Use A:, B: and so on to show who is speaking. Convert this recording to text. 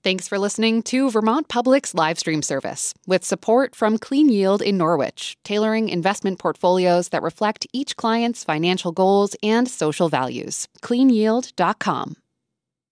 A: Thanks for listening to Vermont Public's live stream service, with support from Clean Yield in Norwich, tailoring investment portfolios that reflect each client's financial goals and social values. CleanYield.com.